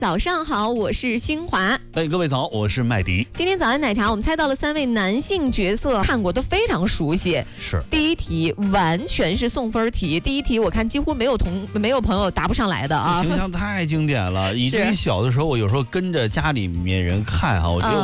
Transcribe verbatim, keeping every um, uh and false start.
早上好，我是新华。 哎，各位早，我是麦迪。 今天早安奶茶，我们猜到了三位男性角色，看过都非常熟悉。 是。 第一题完全是送分题，第一题我看几乎没有同没有朋友答不上来的啊。 形象太经典了，以至于小的时候，我有时候跟着家里面人看哈，我觉得。